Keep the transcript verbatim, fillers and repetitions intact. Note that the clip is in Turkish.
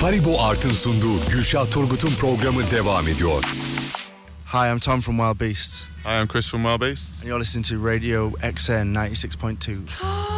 Haribo Art'ın sunduğu Gülşah Turgut'un programı devam ediyor. Hi, I'm Tom from Wild Beasts. Hi, I'm Chris from Wild Beasts. And you're listening to Radio X N ninety-six point two.